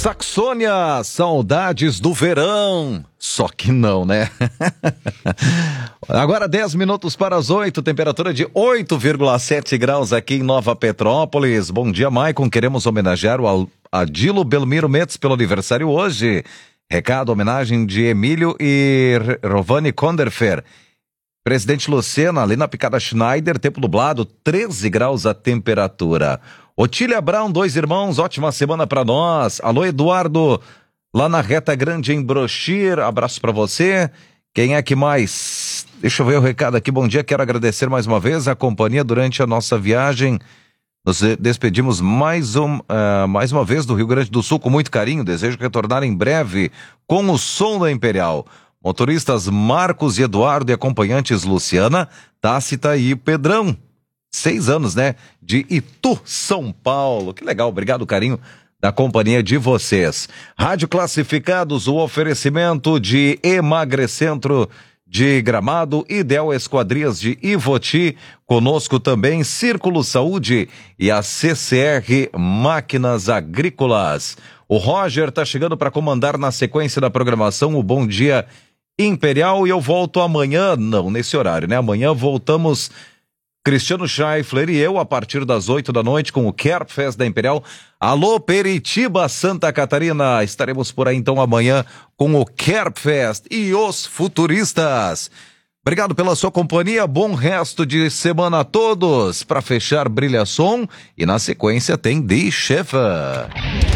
Saxônia, saudades do verão. Só que não, né? Agora 10 minutos para as 8, temperatura de 8,7 graus aqui em Nova Petrópolis. Bom dia, Maicon. Queremos homenagear o Adilo Belmiro Metz pelo aniversário hoje. Recado, homenagem de Emílio e Rovani Konderfer. Presidente Lucena, ali na Picada Schneider, tempo nublado, 13 graus a temperatura. Otília Brown, 2 irmãos, ótima semana para nós. Alô, Eduardo, lá na Reta Grande em Brochir, abraço para você. Quem é que mais? Deixa eu ver o recado aqui, bom dia, quero agradecer mais uma vez a companhia durante a nossa viagem. Nos despedimos mais uma vez do Rio Grande do Sul com muito carinho, desejo retornar em breve com o som da Imperial. Motoristas Marcos e Eduardo e acompanhantes Luciana, Tácita e Pedrão. 6 anos, né? De Itu, São Paulo. Que legal, obrigado, carinho da companhia de vocês. Rádio Classificados, o oferecimento de Emagrecentro de Gramado, Ideal Esquadrias de Ivoti, conosco também Círculo Saúde e a CCR Máquinas Agrícolas. O Roger tá chegando para comandar na sequência da programação o Bom Dia Imperial e eu volto amanhã, não nesse horário, né? Amanhã voltamos, Cristiano Scheifler e eu, a partir das 8 da noite com o Care Fest da Imperial. Alô, Peritiba, Santa Catarina, estaremos por aí então amanhã com o Care Fest e os futuristas. Obrigado pela sua companhia, bom resto de semana a todos. Para fechar, Brilha Som e na sequência tem Die Schäfer.